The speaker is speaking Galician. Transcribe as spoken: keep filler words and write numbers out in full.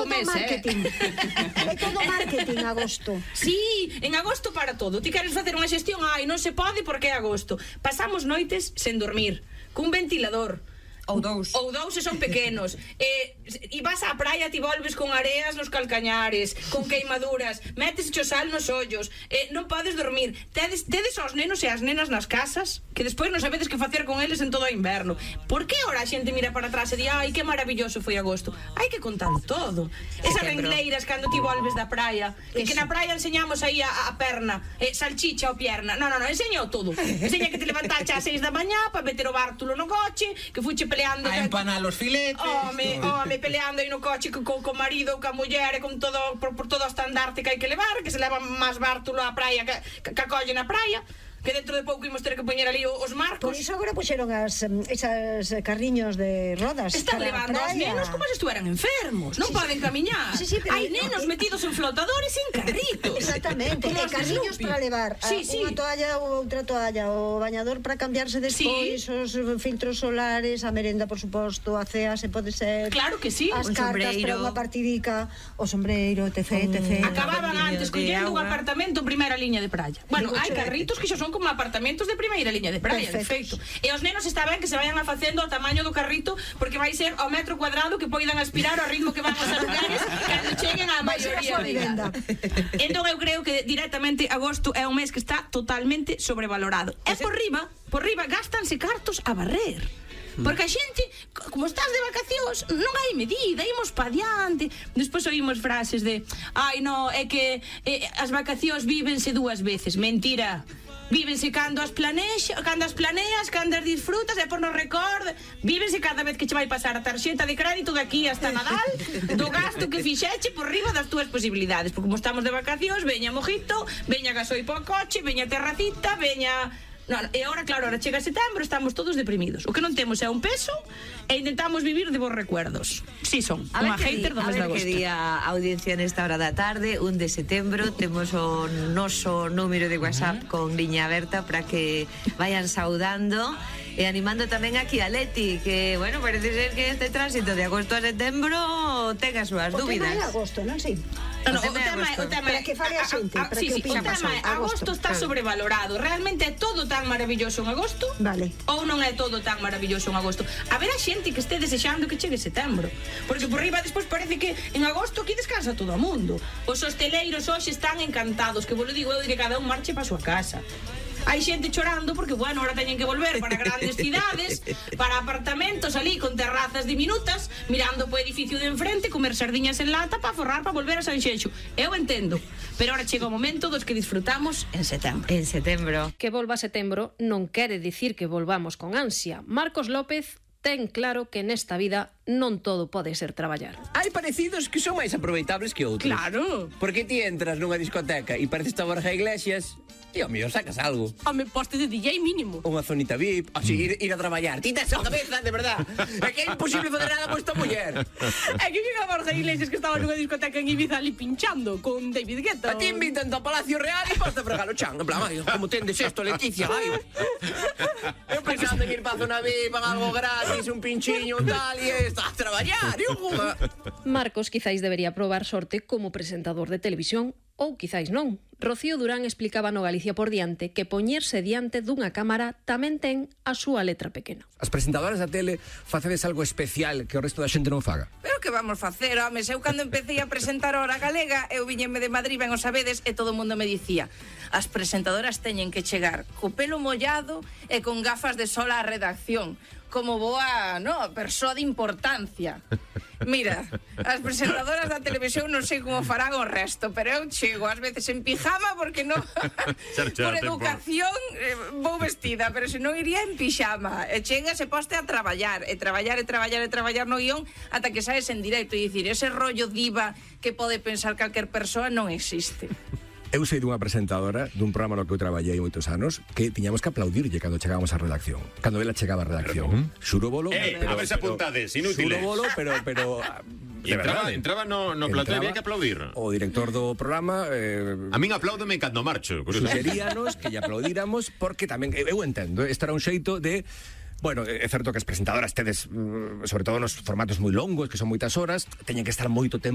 mes, marketing. eh? É todo marketing, agosto. Sí, en agosto para todo. Ti queres facer unha xestión, ai, non se pode porque é agosto. Pasamos noites sen dormir, cun ventilador. Ou dous. Ou dous se son pequenos. E, e vas á praia, ti volves con areas nos calcañares, con queimaduras, metes cho sal nos ollos, e non podes dormir. Tedes, tedes aos nenos e as nenas nas casas, que despois non sabedes que facer con eles en todo o inverno. Por que ora a xente mira para atrás e di, ai, que maravilloso foi agosto? Hai que contar todo. Esas rengleiras cando ti volves da praia, e que na praia enseñamos aí a, a perna, e salchicha ou pierna. Non, non, non, enseño todo. Enseña que te levantaste ás seis da mañá para meter o bártulo no coche, que fuche peleando a empanar os filetes. Home, home, peleando aí no coche co, co marido, co muller e con todo por, por todo o estandarte que hai que levar, que se leva máis bártulo á praia que, que, que acolle na praia, que dentro de pouco imos ter que poñer ali os marcos. Por iso agora puxeron as, esas carriños de rodas. Están levando aos nenos como se estuveran enfermos. Non sí, poden camiñar. Sí, sí, hai nenos eh, metidos en flotadores e en carritos. Exactamente. E carriños para levar. Sí, sí. Unha toalla ou outra toalla, o bañador para cambiarse despois, sí. Os filtros solares, a merenda, por suposto, a cea, se pode ser. Claro que sí. As cartas para unha partidica, o sombreiro, etc, etcétera. Acababan antes collendo un apartamento en primeira liña de praia. Bueno, hai carritos que xa son como apartamentos de primeira liña de praia, de feito. E os nenos está ben que se vayan a facendo ao tamaño do carrito, porque vai ser ao metro cuadrado que poidan aspirar ao ritmo que van os lugares cando cheguen á maioría de idade. Entón eu creo que directamente agosto é un mes que está totalmente sobrevalorado. E por riba, por riba gastanse cartos a barrer. Porque a xente, como estás de vacacións, non hai medida, imos pa diante. Despois oímos frases de, ai, no, é que eh, as vacacións vívense dúas veces. Mentira. Vívense cando as planeas, cando as planeas, cando as disfrutas, e por non recorde. Vívense cada vez que che vai pasar a tarxeta de crédito de aquí hasta Nadal, do gasto que fixeche por riba das túas posibilidades. Porque como estamos de vacacións, veña mojito, veña gasoi po coche, veña terracita, veña... Non, e agora, claro, ahora chega setembro, estamos todos deprimidos. O que non temos é un peso e intentamos vivir de bons recuerdos. Si son, unha hater do mes de agosto. A ver que día a audiencia nesta hora da tarde, un de setembro, temos o noso número de WhatsApp con liña aberta para que vayan saudando e animando tamén aquí a Leti, que, bueno, parece ser que este tránsito de agosto a setembro ten as súas dúbidas. O tema é agosto, non sei? No, no, o, tema, o tema é que fale a xente, a, a, sí, sí, o tema é agosto está sobrevalorado. Realmente é todo tan maravilloso en agosto? Vale. Ou non é todo tan maravilloso en agosto? A ver a xente que este desexando que chegue setembro. Porque por riba despois parece que en agosto aquí descansa todo o mundo. Os hosteleiros hoxe están encantados, que vos lo digo eu, de que cada un marche para a súa casa. Hai xente chorando porque, bueno, ahora teñen que volver para grandes cidades, para apartamentos ali con terrazas diminutas, mirando po edificio de enfrente, comer sardiñas en lata para forrar para volver a Sanxenxo. Eu entendo, pero ahora chega o momento dos que disfrutamos en setembro. En setembro. Que volva a setembro non quere dicir que volvamos con ansia. Marcos López ten claro que nesta vida non todo pode ser traballar. Hai parecidos que son máis aproveitables que outros. Claro. Porque ti entras nunha discoteca e pareces a Borja Iglesias e, ao mellor, sacas algo. Home, poste de D J mínimo. Unha zonita V I P, así, ir, ir a traballar. Ti tes a cabeza, de verdad. É que é imposible fazer nada con esta muller. É que que a Borja Iglesias que estaba nunha discoteca en Ibiza ali pinchando con David Guetta. A ti invitan ao Palacio Real e podes fregar o chan. En plan, ai, como tendes esto, Leticia, ai. Eu pensando en ir pa zona V I P, algo gratis, un pinchiño, tal, e está a traballar. Marcos quizáis debería probar sorte como presentador de televisión, ou quizáis non. Rocío Durán explicaba no Galicia por diante que poñerse diante dunha cámara tamén ten a súa letra pequena. As presentadoras da tele facedes algo especial que o resto da xente non faga. Pero que vamos facer, home, eu cando empecé a presentar a Hora Galega, eu viñeme de Madrid, ben o sabedes, e todo o mundo me dicía: as presentadoras teñen que chegar co pelo mollado e con gafas de sol á redacción, como boa, no, persoa de importancia. Mira, as presentadoras da televisión non sei como farán o resto, pero eu chego ás veces en pijama porque non por educación eh, vou vestida, pero se non iría en pijama. E chegas e poste a traballar, e traballar, e traballar, e traballar no guión ata que saes en directo, e dicir, ese rollo diva que pode pensar calquer persoa non existe. Eu sei dunha presentadora dun programa no que eu traballei moitos anos que tiñamos que aplaudirlle cando chegábamos á redacción. Cando ela chegaba á redacción. Xurobolo. Eh, a ver se apuntades, inútiles. Xurobolo, pero... pero E entraba, entraba no, no plató e había que aplaudir. O director do programa... Eh, a min apláudome cando marcho. Sugeríanos que lle aplaudíramos porque tamén, eu entendo, este era un xeito de... Bueno, é certo que as presentadoras tedes, sobre todo nos formatos moi longos, que son moitas horas, teñen que estar moito tempo